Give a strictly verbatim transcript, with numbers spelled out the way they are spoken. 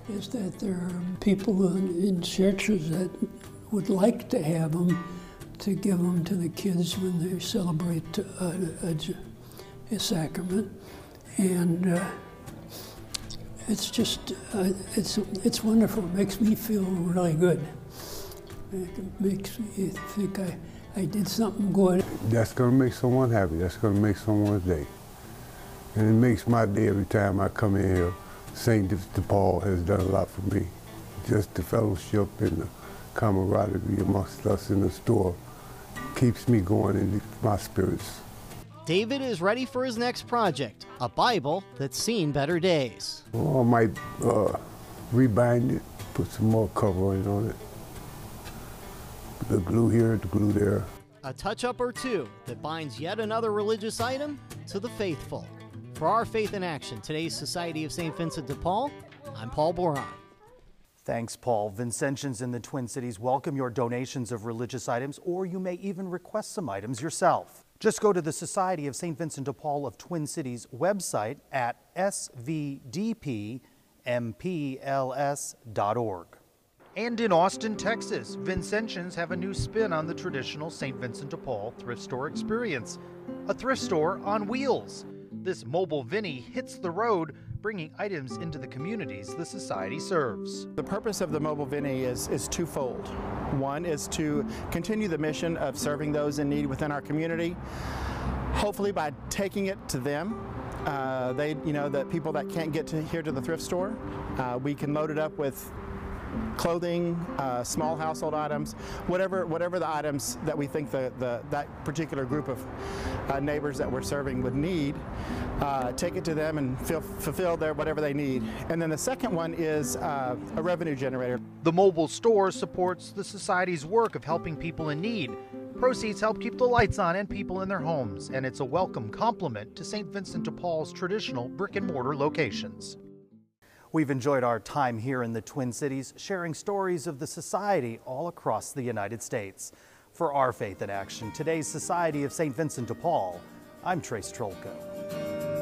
is that there are people in, in churches that would like to have them to give them to the kids when they celebrate a, a, a sacrament. And uh, it's just, uh, it's, it's wonderful. It makes me feel really good. It makes me think I, I did something good. That's going to make someone happy. That's going to make someone's day. And it makes my day every time I come in here. Saint DePaul has done a lot for me. Just the fellowship and the camaraderie amongst us in the store keeps me going in my spirits. David is ready for his next project, a Bible that's seen better days. Well, I might uh, rebind it, put some more covering on it. The glue here, the glue there. A touch-up or two that binds yet another religious item to the faithful. For Our Faith in Action, today's Society of Saint Vincent de Paul, I'm Paul Boron. Thanks, Paul. Vincentians in the Twin Cities welcome your donations of religious items, or you may even request some items yourself. Just go to the Society of Saint Vincent de Paul of Twin Cities website at s v d p m p l s dot org. And in Austin, Texas, Vincentians have a new spin on the traditional Saint Vincent de Paul thrift store experience. A thrift store on wheels. This mobile Vinny hits the road, bringing items into the communities the Society serves. The purpose of the Mobile Vinny is, is twofold. One is to continue the mission of serving those in need within our community, hopefully by taking it to them. Uh, they, you know, the people that can't get to here to the thrift store, uh, we can load it up with clothing, uh, small household items, whatever whatever the items that we think the, the that particular group of uh, neighbors that we're serving would need, uh, take it to them and feel, fulfill their whatever they need. And then the second one is uh, a revenue generator. The mobile store supports the Society's work of helping people in need. Proceeds help keep the lights on and people in their homes, and it's a welcome complement to Saint Vincent de Paul's traditional brick and mortar locations. We've enjoyed our time here in the Twin Cities, sharing stories of the Society all across the United States. For Our Faith in Action, today's Society of Saint Vincent de Paul, I'm Trace Trolko.